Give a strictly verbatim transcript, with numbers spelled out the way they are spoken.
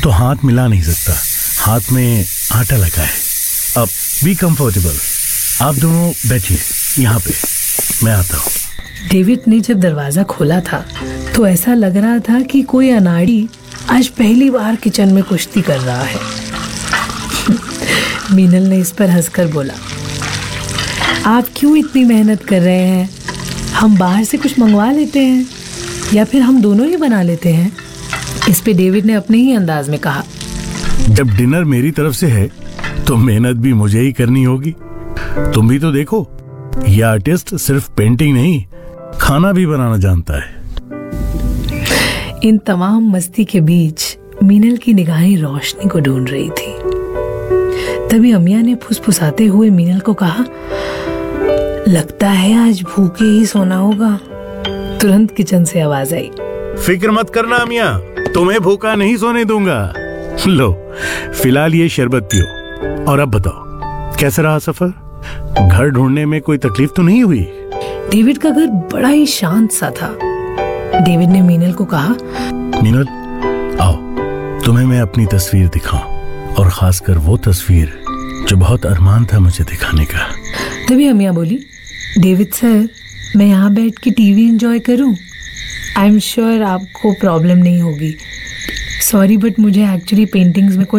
तो हाथ मिला नहीं सकता, हाथ में आटा लगा है। अब बी कंफर्टेबल, आप दोनों बैठिए यहाँ पे, मैं आता हूँ। डेविड ने जब दरवाजा खोला था तो ऐसा लग रहा था कि कोई अनाड़ी आज पहली बार किचन में कुश्ती कर रहा है। मीनल ने इस पर हंसकर बोला, आप क्यों इतनी मेहनत कर रहे हैं? हम बाहर से कुछ मंगवा लेते हैं या फिर हम दोनों ही बना लेते हैं। इस पे डेविड ने अपने ही अंदाज में कहा, जब डिनर मेरी तरफ से है तो मेहनत भी मुझे ही करनी होगी। तुम भी तो देखो, ये आर्टिस्ट सिर्फ पेंटिंग नहीं, खाना भी बनाना जानता है। इन तमाम मस्ती के बीच मीनल की निगाहें रोशनी को ढूंढ रही थी। तभी अमिया ने फुसफुसाते हुए मीनल को कहा, लगता है आज भूखे ही सोना होगा। तुरंत किचन से आवाज आई, फिक्र मत करना अमिया, तुम्हें भूखा नहीं सोने दूंगा। लो फिलहाल ये शरबत पियो। और अब बताओ कैसा रहा सफर? घर ढूंढने में कोई तकलीफ तो नहीं हुई? डेविड का घर बड़ा ही शांत सा था। डेविड ने मीनल को कहा, मीनल आओ, तुम्हें मैं अपनी तस्वीर दिखाऊं, और खासकर वो तस्वीर जो बहुत अरमान था मुझे दिखाने का। तभी अमिया बोली, डेविड सर, मैं यहाँ बैठ के टीवी एंजॉय करूं? आई एम श्योर आपको प्रॉब्लम नहीं होगी। सॉरी बट मुझे एक्चुअली पेंटिंग्स में कोई